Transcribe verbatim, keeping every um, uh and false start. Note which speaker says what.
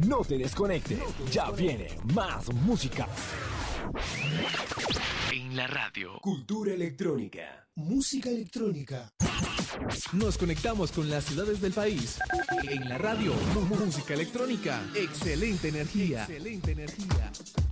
Speaker 1: No te desconectes, ya viene más música. En la radio. Cultura electrónica.
Speaker 2: Música electrónica.
Speaker 3: Nos conectamos con las ciudades del país. En la radio, música electrónica. Excelente energía. Excelente energía.